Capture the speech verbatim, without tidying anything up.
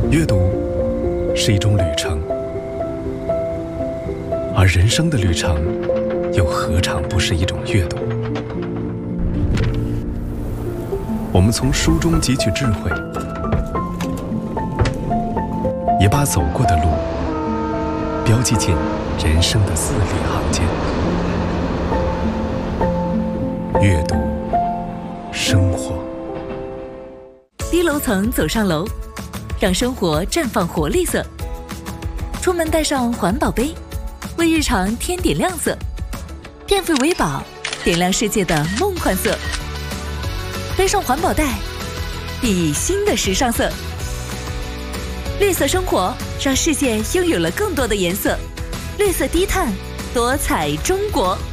阅读是一种旅程，而人生的旅程又何尝不是一种阅读？我们从书中汲取智慧，也把走过的路标记进人生的字里行间。阅读生活， 低楼层走上楼，让生活绽放活力色。出门带上环保杯，为日常添点亮色。变废为宝，点亮世界的梦幻色。背上环保袋，熠熠新的时尚色。绿色生活，让世界拥有了更多的颜色。绿色低碳，多彩中国。